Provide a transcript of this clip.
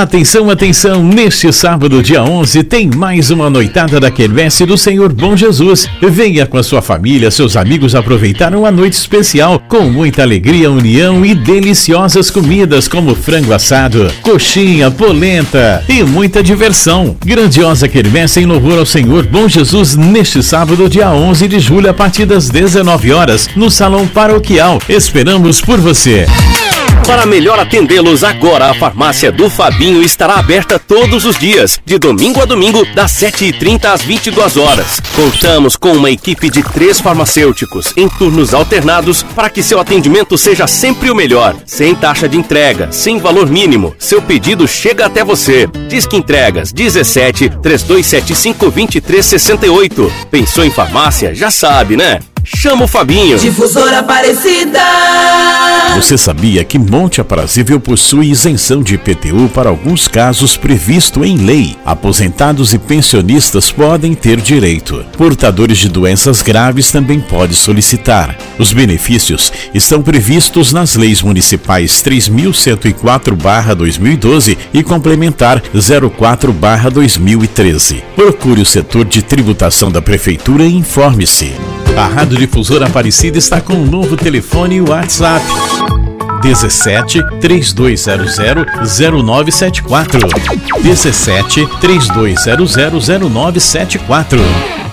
Atenção, atenção, neste sábado, dia 11, tem mais uma noitada da Quermesse do Senhor Bom Jesus. Venha com a sua família, seus amigos aproveitar uma noite especial, com muita alegria, união e deliciosas comidas como frango assado, coxinha, polenta e muita diversão. Grandiosa Quermesse em louvor ao Senhor Bom Jesus neste sábado, dia 11 de julho, a partir das 19 horas, no Salão Paroquial. Esperamos por você. Para melhor atendê-los, agora a farmácia do Fabinho estará aberta todos os dias, de domingo a domingo, das 7h30 às 22 horas. Contamos com uma equipe de 3 farmacêuticos em turnos alternados para que seu atendimento seja sempre o melhor. Sem taxa de entrega, sem valor mínimo, seu pedido chega até você. Disque Entregas 17 3275 2368. Pensou em farmácia? Já sabe, né? Chama o Fabinho. Difusora Aparecida. Você sabia que Monte Aprazível possui isenção de IPTU para alguns casos previsto em lei? Aposentados e pensionistas podem ter direito. Portadores de doenças graves também podem solicitar. Os benefícios estão previstos nas leis municipais 3.104/2012 e complementar 04/2013. Procure o setor de tributação da Prefeitura e informe-se. A Rádio Difusora Aparecida está com um novo telefone e WhatsApp. 17 3200 0974. 17 3200 0974.